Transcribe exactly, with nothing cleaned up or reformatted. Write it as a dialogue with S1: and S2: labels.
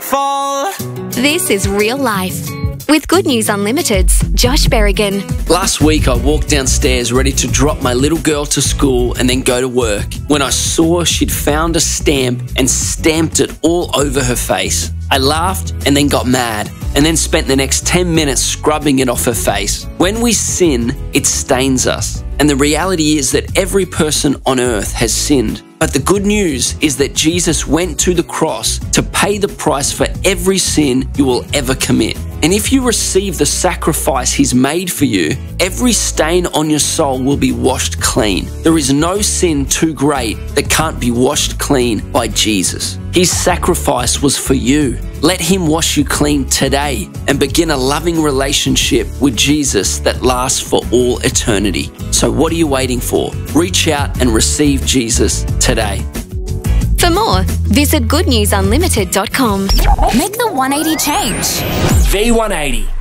S1: fall.
S2: This is Real Life with Good News Unlimited's Josh Berrigan.
S3: Last week I walked downstairs ready to drop my little girl to school and then go to work when I saw she'd found a stamp and stamped it all over her face. I laughed and then got mad and then spent the next ten minutes scrubbing it off her face. When we sin, it stains us. And the reality is that every person on earth has sinned. But the good news is that Jesus went to the cross to pay the price for every sin you will ever commit. And if you receive the sacrifice He's made for you, every stain on your soul will be washed clean. There is no sin too great that can't be washed clean by Jesus. His sacrifice was for you. Let Him wash you clean today and begin a loving relationship with Jesus that lasts for all eternity. So what are you waiting for? Reach out and receive Jesus today.
S2: For more, visit good news unlimited dot com.
S4: Make the one eighty change.
S1: V one eighty.